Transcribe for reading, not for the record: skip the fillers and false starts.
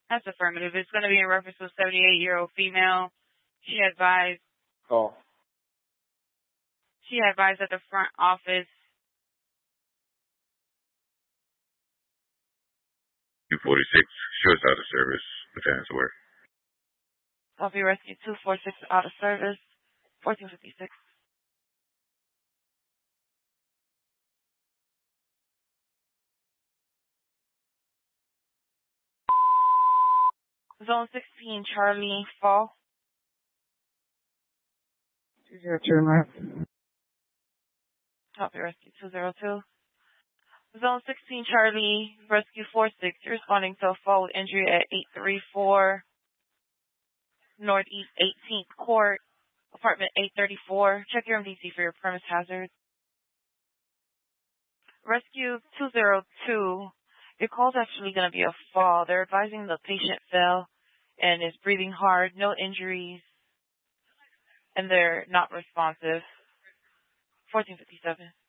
That's affirmative. It's going to be in reference to a 78-year-old female. She advised. Call. She advised at the front office. 246, show us out of service. What time is work? Coffee Rescue 246 out of service. 1456. Zone 16, Charlie Fall. 202 left. Copy Rescue 202. Zone 16, Charlie Rescue 46. You're responding to a fall with injury at 834 Northeast 18th Court, apartment 834. Check your MDC for your premise hazard. Rescue 202. Your call's actually going to be a fall. They're advising the patient fell and is breathing hard, no injuries, and they're not responsive. 1457.